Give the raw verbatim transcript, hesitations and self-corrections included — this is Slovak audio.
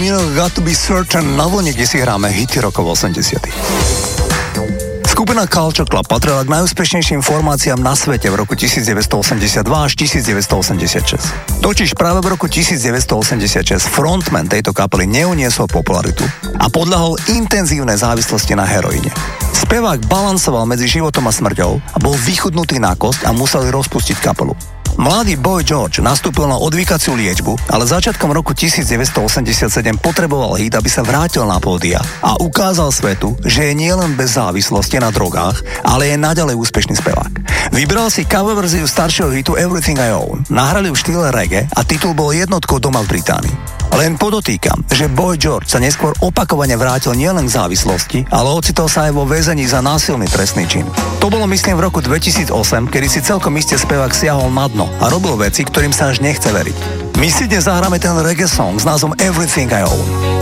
You Got To Be Certain na vlne, kde si hráme hity rokov osemdesiatych. Skupina Culture Club patrila k najúspešnejším formáciám na svete v roku devätnásťstoosemdesiatdva až devätnásťstoosemdesiatšesť. Totiž práve v roku devätnásťstoosemdesiatšesť frontman tejto kapely neuniesol popularitu a podľahol intenzívnej závislosti na heroíne. Spevák balansoval medzi životom a smrťou a bol vychudnutý na kosť a museli rozpustiť kapelu. Mladý Boy George nastúpil na odvykaciu liečbu, ale začiatkom roku devätnásťstoosemdesiatsedem potreboval hit, aby sa vrátil na pódia a ukázal svetu, že je nielen bez závislosti na drogách, ale je naďalej úspešný spevák. Vybral si cover verziu staršieho hitu Everything I Own, nahrali v štýle reggae a titul bol jednotkou doma v Británii. Len podotýkam, že Boy George sa neskôr opakovane vrátil nielen k závislosti, ale ocitol sa aj vo väzení za násilný trestný čin. To bolo myslím v roku dvetisícosem, kedy si celkom iste spevák siahol na dno a robil veci, ktorým sa až nechce veriť. My si dnes zahráme ten reggae song s názvom Everything I Own.